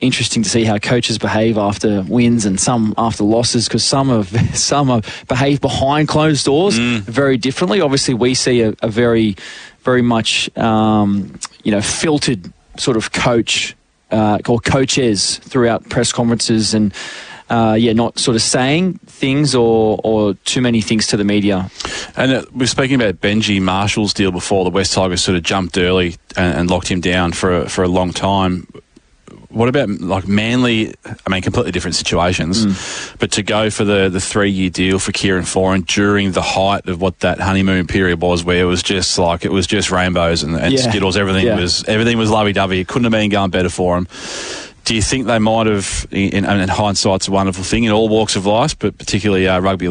interesting to see how coaches behave after wins and some after losses, because some have behaved behind closed doors very differently. Obviously, we see a very, very much filtered sort of coach or coaches throughout press conferences and not sort of saying things or too many things to the media. And we were speaking about Benji Marshall's deal before. The West Tigers sort of jumped early and locked him down for a long time. What about like Manly? I mean, completely different situations. But to go for the 3-year deal for Kieran Foran during the height of what that honeymoon period was, where it was just rainbows and skittles. Everything was lovey-dovey. It couldn't have been going better for him. Do you think they might have, and hindsight's a wonderful thing in all walks of life, but particularly rugby